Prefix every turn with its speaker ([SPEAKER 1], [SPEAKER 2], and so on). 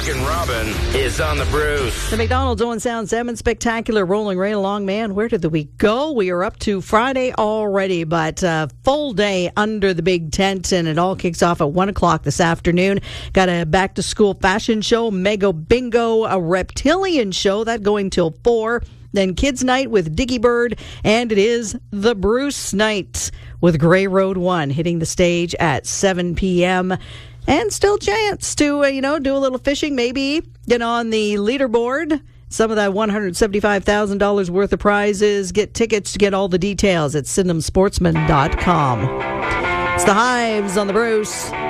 [SPEAKER 1] Rockin' Robin is on the Bruce.
[SPEAKER 2] The McDonald's Owen Sound Salmon Spectacular rolling right along, man. Where did the week go? We are up to Friday already, but full day under the big tent, and it all kicks off at 1 o'clock this afternoon. Got a back-to-school fashion show, Mega Bingo, a reptilian show, that going till 4. Then Kids Night with Dicky Bird, and it is the Bruce Night with Gray Road 1 hitting the stage at 7 p.m., and still chance to, do a little fishing, maybe get on the leaderboard. Some of that $175,000 worth of prizes. Get tickets to get all the details at SydenhamSportsman.com. It's the Hives on the Bruce.